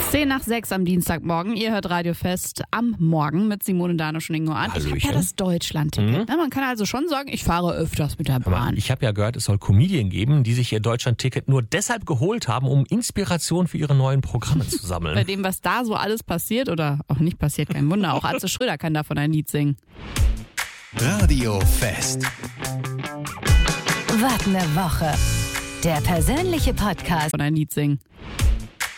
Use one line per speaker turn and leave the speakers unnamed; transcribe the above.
5:10 am Dienstagmorgen. Ihr hört Radio Fest am Morgen mit Simone, Danisch und Ingo an. Ich habe ja das Deutschland-Ticket. Man kann also schon sagen, ich fahre öfters mit der Bahn.
Ich habe ja gehört, es soll Comedien geben, die sich ihr Deutschland-Ticket nur deshalb geholt haben, um Inspiration für ihre neuen Programme zu sammeln.
Bei dem, was da so alles passiert oder auch nicht passiert, kein Wunder. Auch Atze Schröder kann davon ein Lied singen.
Radio Fest.
Was eine Woche. Der persönliche Podcast
Von ein Lied singen.